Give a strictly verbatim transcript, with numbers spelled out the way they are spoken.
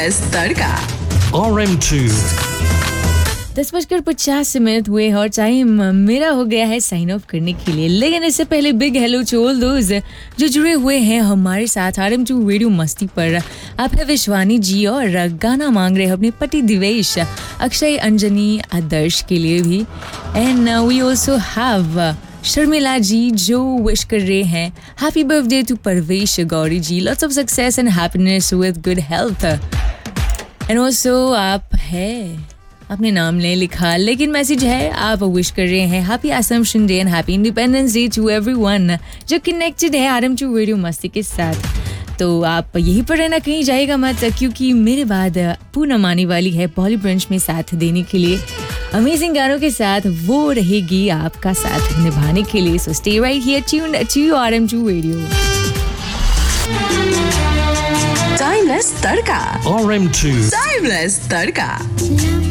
Timeless तड़का R M two. दस बजकर पचास मिनट हुए और टाइम मेरा हो गया है साइन ऑफ करने के लिए, लेकिन इससे पहले big hello to all those जो जुड़े हुए हैं हमारे साथ आर एम टू रेडियो मस्ती पर। आप है विश्वानी जी और गाना मांग रहे हैं अपने पति दिवेश, अक्षय, अंजनी, आदर्श के लिए भी। And we also have Sharmila जी जो विश कर रहे हैं happy birthday to Parvesh Gauri ji, lots of success and happiness with good health. And also आप है अपने नाम नहीं लिखा लेकिन मैसेज है, आप विश कर रहे हैं happy assumption day and happy independence day to everyone जो कनेक्टेड है आर एम टू रेडियो मस्ती के साथ। तो आप यहीं पर रहना, कहीं जाएगा मत, क्योंकि मेरे बाद पूनम आने वाली है बॉली ब्रंच में साथ देने के लिए अमेजिंग गानों के साथ। वो रहेगी आपका साथ निभाने के लिए। So stay right here tuned to R M to radio. Timeless tadka R M two. Timeless tadka